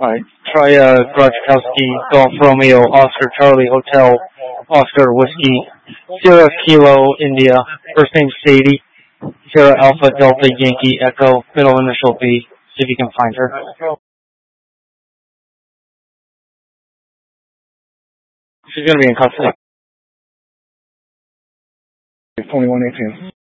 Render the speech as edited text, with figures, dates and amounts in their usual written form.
Alright, try Grodzkowski, Golf Romeo, Oscar Charlie Hotel, Oscar Whiskey, Sierra Kilo India, first name Sadie, Sierra Alpha Delta Yankee Echo, middle initial B, see if you can find her. She's going to be in custody. 2118.